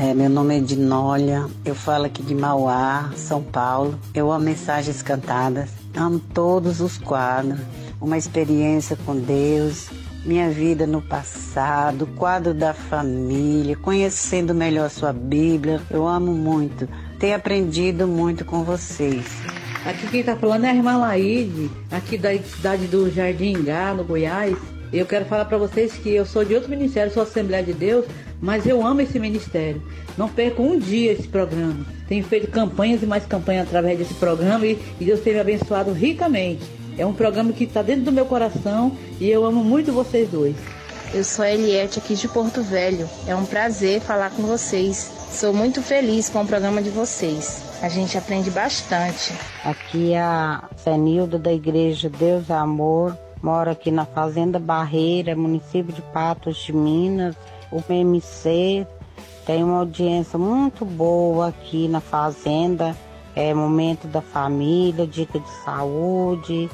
Meu nome é Dinólia, eu falo aqui de Mauá, São Paulo. Eu amo Mensagens Cantadas, amo todos os quadros, uma experiência com Deus, minha vida no passado, quadro da família, conhecendo melhor sua Bíblia. Eu amo muito, tenho aprendido muito com vocês. Aqui quem está falando é a irmã Laide, aqui da cidade do Jardim Ingá, no Goiás. Eu quero falar para vocês que eu sou de outro ministério, sou Assembleia de Deus, mas eu amo esse ministério. Não perco um dia esse programa. Tenho feito campanhas e mais campanhas através desse programa e Deus tem me abençoado ricamente. É um programa que está dentro do meu coração e eu amo muito vocês dois. Eu sou a Eliette aqui de Porto Velho. É um prazer falar com vocês. Sou muito feliz com o programa de vocês. A gente aprende bastante. Aqui é a Zenilda da Igreja Deus é Amor. Moro aqui na Fazenda Barreira, município de Patos de Minas. O PMC tem uma audiência muito boa aqui na Fazenda. É momento da família, dica de saúde.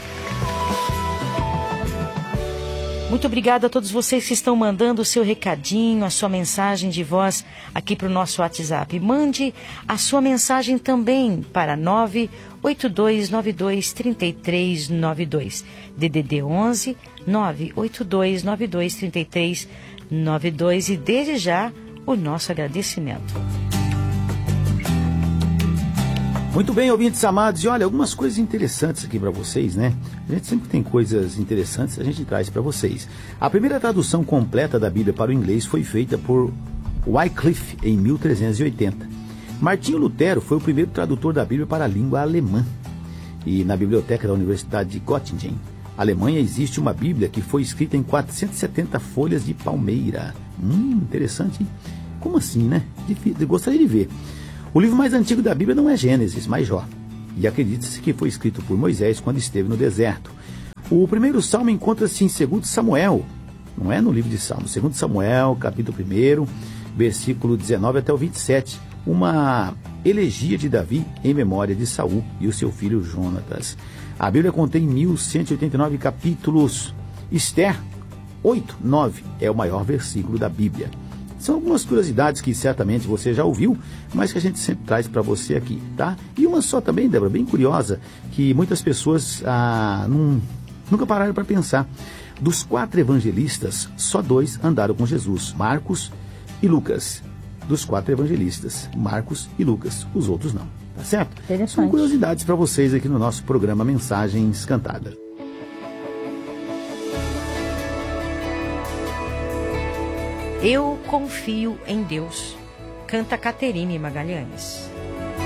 Muito obrigada a todos vocês que estão mandando o seu recadinho, a sua mensagem de voz aqui para o nosso WhatsApp. Mande a sua mensagem também para 982923392. DDD 11 982923392 e desde já o nosso agradecimento. Muito bem, ouvintes amados, e olha, algumas coisas interessantes aqui para vocês, né? A gente sempre tem coisas interessantes, a gente traz para vocês. A primeira tradução completa da Bíblia para o inglês foi feita por Wycliffe em 1380. Martinho Lutero foi o primeiro tradutor da Bíblia para a língua alemã. E na biblioteca da Universidade de Göttingen, Alemanha, existe uma Bíblia que foi escrita em 470 folhas de palmeira. Interessante, hein? Como assim, né? Gostaria de ver. O livro mais antigo da Bíblia não é Gênesis, mas Jó. E acredita-se que foi escrito por Moisés quando esteve no deserto. O primeiro salmo encontra-se em 2 Samuel, não é no livro de Salmos, 2 Samuel, capítulo 1, versículo 19 até o 27, uma elegia de Davi em memória de Saul e o seu filho Jonatas. A Bíblia contém 1189 capítulos. Esther 8:9 é o maior versículo da Bíblia. São algumas curiosidades que certamente você já ouviu, mas que a gente sempre traz para você aqui, tá? E uma só também, Débora, bem curiosa, que muitas pessoas nunca pararam para pensar. Dos 4 evangelistas, só 2 andaram com Jesus, Marcos e Lucas. Dos 4 evangelistas, Marcos e Lucas, os outros não, tá certo? São curiosidades para vocês aqui no nosso programa Mensagens Cantadas. Eu confio em Deus, canta Caterine Magalhães.